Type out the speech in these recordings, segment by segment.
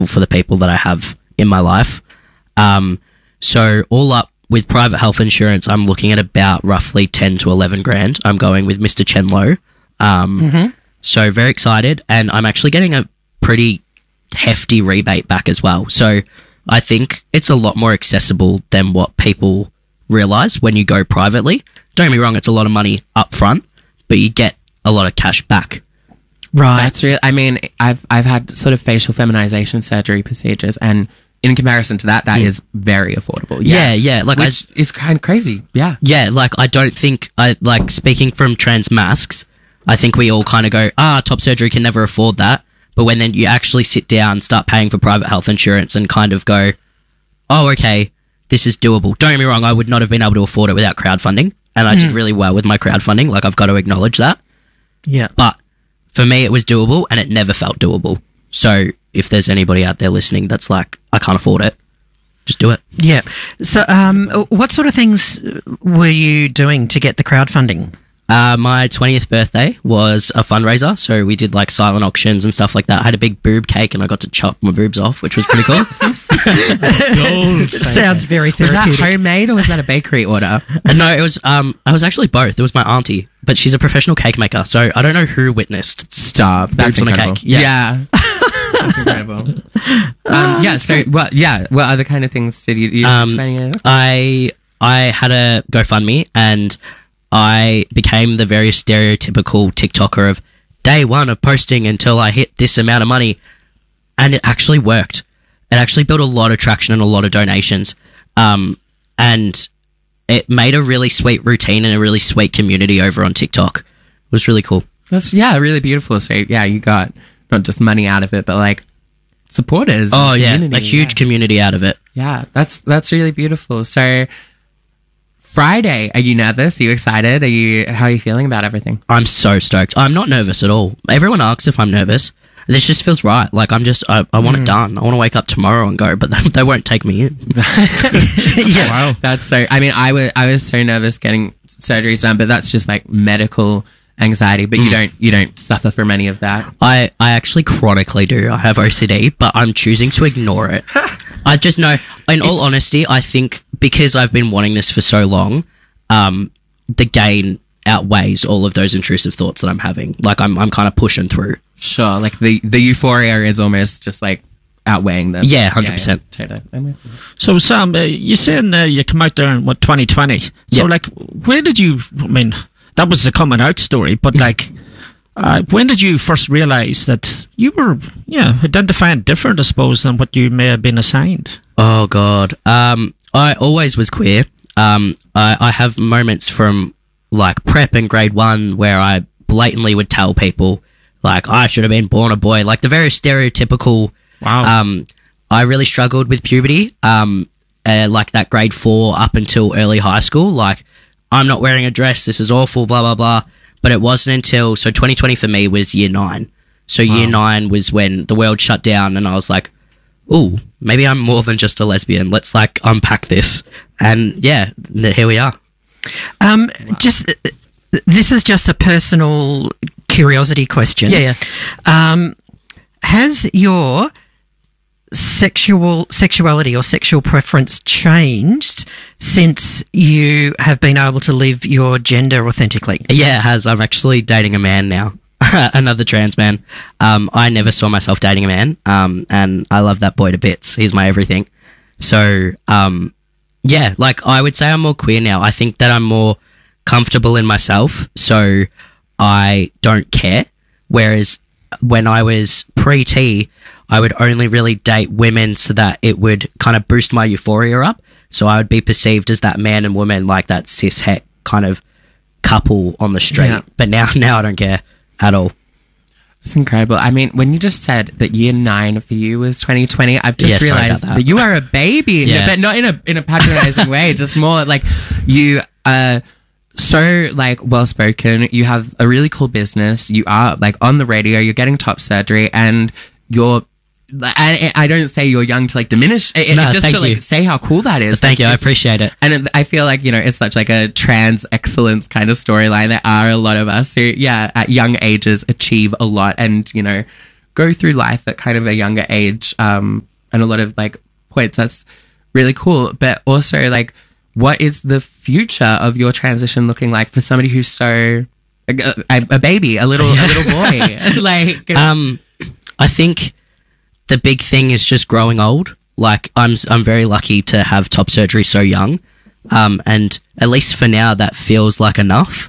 for the people that I have in my life. So all up with private health insurance, I'm looking at about roughly 10 to 11 grand. I'm going with Mr. Chenlo. So very excited, and I'm actually getting a pretty hefty rebate back as well. So I think it's a lot more accessible than what people realize when you go privately. Don't get me wrong, it's a lot of money up front, but you get a lot of cash back. Right. That's real. I mean, I've had sort of facial feminization surgery procedures, and in comparison to that, is very affordable. Yeah. Like, it's kind of crazy. Yeah. Yeah, like, I don't think, speaking from trans masks, I think we all kind of go, top surgery can never afford that. But when then you actually sit down, start paying for private health insurance and kind of go, oh, okay, this is doable. Don't get me wrong, I would not have been able to afford it without crowdfunding. And I did really well with my crowdfunding. Like, I've got to acknowledge that. Yeah. But for me, it was doable, and it never felt doable. So if there's anybody out there listening that's like, I can't afford it, just do it. Yeah. So what sort of things were you doing to get the crowdfunding? My 20th birthday was a fundraiser, so we did like silent auctions and stuff like that. I had a big boob cake and I got to chop my boobs off, which was pretty cool. It sounds very therapeutic. Was that homemade or was that a bakery order? No, it was I was actually both. It was my auntie, but she's a professional cake maker, so I don't know who witnessed. Stop. That's boobs incredible. on a cake. Yeah. That's incredible. So what other kind of things did you I had a GoFundMe, and I became the very stereotypical TikToker of day one of posting until I hit this amount of money. And it actually worked. It actually built a lot of traction and a lot of donations. And it made a really sweet routine and a really sweet community over on TikTok. It was really cool. That's, really beautiful. So, you got not just money out of it, but like supporters. Oh, yeah. A huge community out of it. Yeah, that's really beautiful. So, Friday, are you nervous? Are you excited? How are you feeling about everything? I'm so stoked. I'm not nervous at all. Everyone asks if I'm nervous. This just feels right. Like, I want it done. I want to wake up tomorrow and go, but they won't take me in. Yeah. Wow. That's so, I mean, I was so nervous getting surgeries done, but that's just like medical anxiety, but you don't suffer from any of that. I actually chronically do. I have OCD, but I'm choosing to ignore it. I just know, in all honesty, I think because I've been wanting this for so long, the gain outweighs all of those intrusive thoughts that I'm having. Like, I'm kind of pushing through. Sure, like the euphoria is almost just like outweighing them. Yeah, 100%. Totally. I'm with you. So, Sam, you're saying you come out there in 2020. So, like, where did you? I mean, that was the coming out story, but like, when did you first realize that you were, identifying different, I suppose, than what you may have been assigned? Oh God, I always was queer. I have moments from like prep and grade 1 where I blatantly would tell people like I should have been born a boy, like the very stereotypical. Wow. I really struggled with puberty, like that grade 4 up until early high school. Like, I'm not wearing a dress, this is awful, blah, blah, blah. But it wasn't until, so 2020 for me was year 9. So year 9 was when the world shut down and I was like, ooh, maybe I'm more than just a lesbian. Let's like unpack this. And yeah, here we are. This is just a personal curiosity question. Yeah. Has your sexuality or sexual preference changed since you have been able to live your gender authentically? Yeah, it has. I'm actually dating a man now. Another trans man. I never saw myself dating a man, and I love that boy to bits. He's my everything. So, yeah, like I would say I'm more queer now. I think that I'm more comfortable in myself, so I don't care. Whereas when I was pre-T, I would only really date women so that it would kind of boost my euphoria up. So I would be perceived as that man and woman, like that cis-het kind of couple on the street. Yeah. But now I don't care at all. It's incredible. I mean, when you just said that year 9 for you was 2020, I've just realized that you are a baby, but not in a patronizing way. Just more like you are so like well spoken. You have a really cool business. You are like on the radio. You're getting top surgery, and you're. I don't say you're young to like diminish it, just to like say how cool that is. Thank you, I appreciate it. And I feel like, it's such like a trans excellence kind of storyline. There are a lot of us who, at young ages achieve a lot and, go through life at kind of a younger age, and a lot of like points. That's really cool. But also, like, what is the future of your transition looking like for somebody who's so a baby, a little boy? Like, I think the big thing is just growing old. Like, I'm very lucky to have top surgery so young, and at least for now, that feels like enough.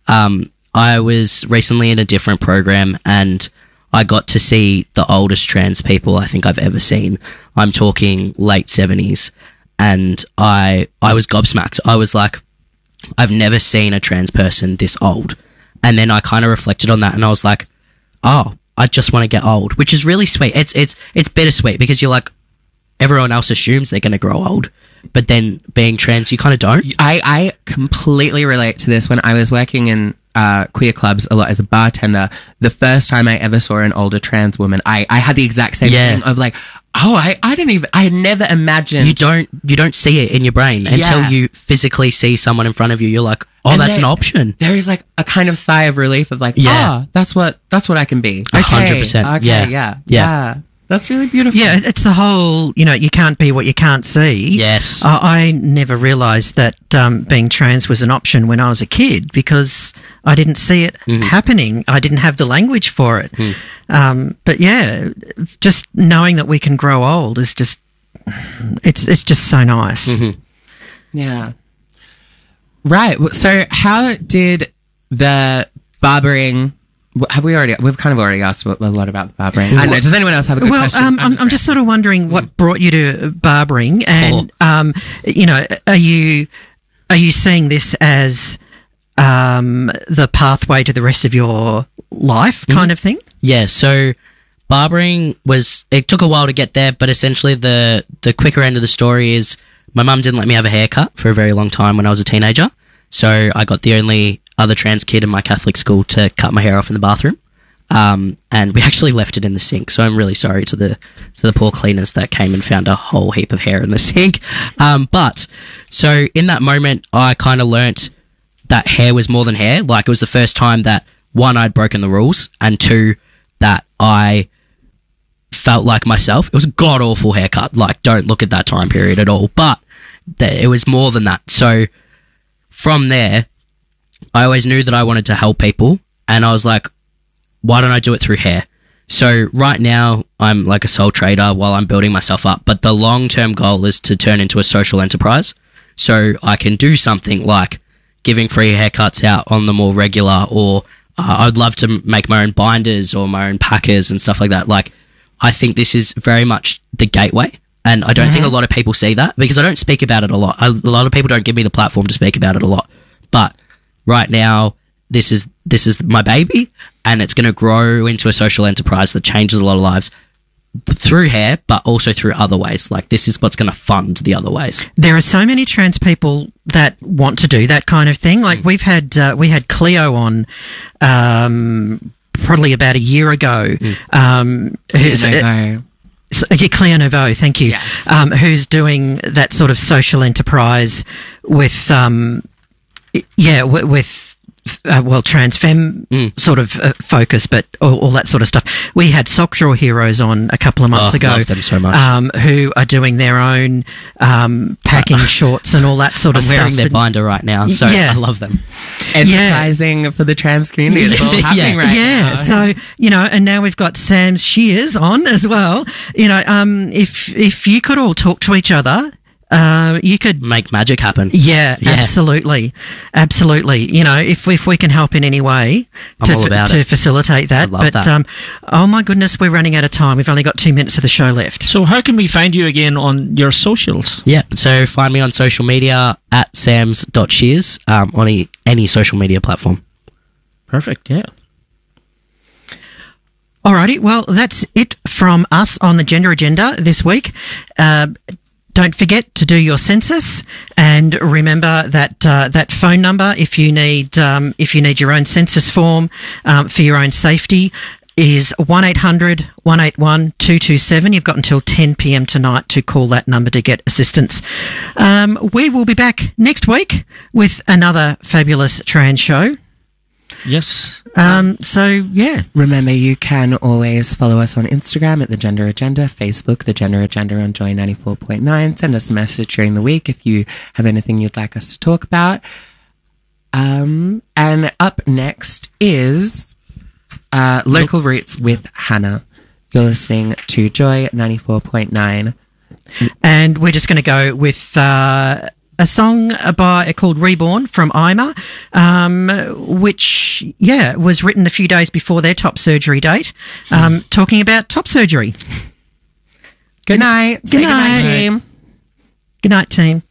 I was recently in a different program, and I got to see the oldest trans people I think I've ever seen. I'm talking late 70s, and I was gobsmacked. I was like, I've never seen a trans person this old. And then I kind of reflected on that, and I was like, oh, I just want to get old, which is really sweet. It's bittersweet because you're like, everyone else assumes they're going to grow old, but then being trans, you kind of don't. I completely relate to this. When I was working in queer clubs a lot as a bartender, the first time I ever saw an older trans woman, I had the exact same thing of like, oh, I had never imagined. You don't see it in your brain until you physically see someone in front of you. You're like, oh, and that's an option. There is like a kind of sigh of relief of like, that's what I can be. 100%. Okay, yeah. That's really beautiful. Yeah, it's the whole, you can't be what you can't see. Yes. I never realised that being trans was an option when I was a kid because I didn't see it happening. I didn't have the language for it. But yeah, just knowing that we can grow old is just, it's just so nice. Yeah. Right. So how did the barbering... We've kind of already asked a lot about the barbering. I don't know. Does anyone else have a good question? I'm just sort of wondering what brought you to barbering, and are you seeing this as the pathway to the rest of your life, kind of thing? Yeah. So barbering it took a while to get there, but essentially the quicker end of the story is my mum didn't let me have a haircut for a very long time when I was a teenager, so I got the only other trans kid in my Catholic school to cut my hair off in the bathroom, and we actually left it in the sink. So I'm really sorry to the poor cleaners that came and found a whole heap of hair in the sink. But so in that moment, I kind of learnt that hair was more than hair. Like, it was the first time that, one, I'd broken the rules, and two, that I felt like myself. It was a god awful haircut. Like, don't look at that time period at all. But it was more than that. So from there, I always knew that I wanted to help people, and I was like, why don't I do it through hair? So right now, I'm like a sole trader while I'm building myself up, but the long-term goal is to turn into a social enterprise. So I can do something like giving free haircuts out on the more regular, or I'd love to make my own binders or my own packers and stuff like that. Like, I think this is very much the gateway, and I don't think a lot of people see that because I don't speak about it a lot. A lot of people don't give me the platform to speak about it a lot, but right now, this is my baby, and it's going to grow into a social enterprise that changes a lot of lives through hair, but also through other ways. Like, this is what's going to fund the other ways. There are so many trans people that want to do that kind of thing. Like, we had Cleo on probably about a year ago. Cleo Nouveau, thank you. Yes. Who's doing that sort of social enterprise with trans femme sort of focus, but all that sort of stuff. We had Sock Drawer Heroes on a couple of months ago. Love them so much. Who are doing their own packing shorts and all that sort of stuff. I'm wearing their binder right now, so I love them. Enterprising for the trans community. It's all happening right now. So, and now we've got Sam's Shears on as well. If you could all talk to each other, you could make magic happen. Yeah, absolutely. If we can help in any way to facilitate that. Oh my goodness, we're running out of time. We've only got 2 minutes of the show left. So how can we find you again on your socials? Yeah, so find me on social media at sams.shears on any social media platform. Perfect, yeah. Alrighty, well, that's it from us on the Gender Agenda this week. Don't forget to do your census, and remember that that phone number if you need your own census form for your own safety is 1-800-181-227. You've got until 10 p.m. tonight to call that number to get assistance. We will be back next week with another fabulous trans show. Yes. So, yeah. Remember, you can always follow us on Instagram at The Gender Agenda, Facebook, The Gender Agenda on Joy 94.9. Send us a message during the week if you have anything you'd like us to talk about. And up next is Local Roots with Hannah. You're listening to Joy 94.9. And we're just going to go with a song called Reborn from Ima, which, was written a few days before their top surgery date, talking about top surgery. Good night. Good night, team. Good night, team.